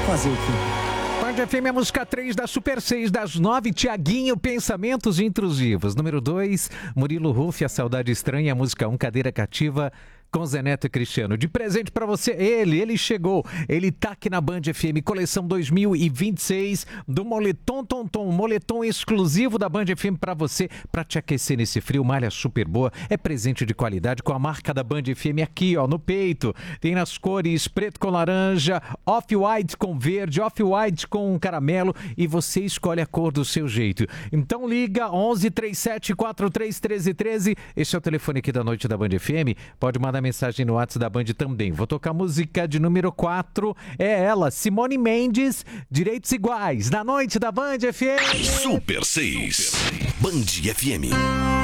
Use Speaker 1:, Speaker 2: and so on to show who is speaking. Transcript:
Speaker 1: Fazer o quê?
Speaker 2: Band FM, a música 3 da Super 6 das 9, Tiaguinho, Pensamentos Intrusivos. Número 2, Murilo Ruff, A Saudade Estranha, a música 1, Cadeira Cativa, com Zé Neto e Cristiano. De presente pra você, ele chegou, ele tá aqui na Band FM, coleção 2026 do Moletom Tonton, moletom exclusivo da Band FM pra você, pra te aquecer nesse frio, malha super boa, é presente de qualidade com a marca da Band FM aqui, ó, no peito. Tem nas cores preto com laranja, off-white com verde, off-white com caramelo e você escolhe a cor do seu jeito. Então liga 11 37 43 13 13, esse é o telefone aqui da noite da Band FM, pode mandar mensagem no WhatsApp da Band também. Vou tocar música de número 4, é ela, Simone Mendes, Direitos Iguais, na noite da Band FM.
Speaker 3: Super 6, Band FM.